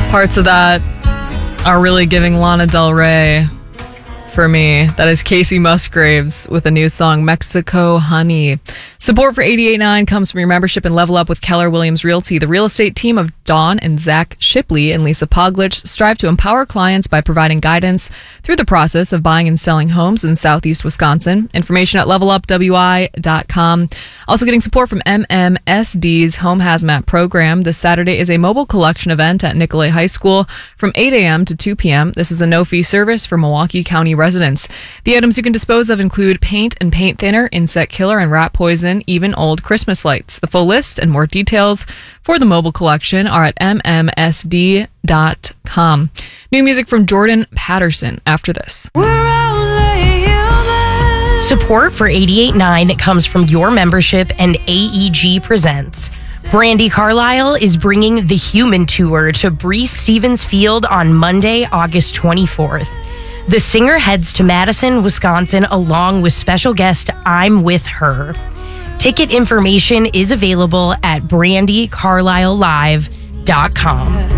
Parts of that are really giving Lana Del Rey for me. That is Casey Musgraves with a new song, Mexico Honey. Support for 88.9 comes from your membership and Level Up with Keller Williams Realty. The real estate team of Dawn and Zach Shipley and Lisa Poglich strive to empower clients by providing guidance through the process of buying and selling homes in Southeast Wisconsin. Information at levelupwi.com. Also getting support from MMSD's Home Hazmat program. This Saturday is a mobile collection event at Nicolay High School from 8 a.m. to 2 p.m. This is a no-fee service for Milwaukee County residents. The items you can dispose of include paint and paint thinner, insect killer and rat poison, even old Christmas lights. The full list and more details for the mobile collection are at mmsd.com. New music from Jordan Patterson after this. Support for 88.9 comes from your membership and AEG Presents. Brandi Carlile is bringing the Human Tour to Breese Stevens Field on Monday, August 24th. The singer heads to Madison, Wisconsin, along with special guest I'm With Her. Ticket information is available at brandycarlislive.com.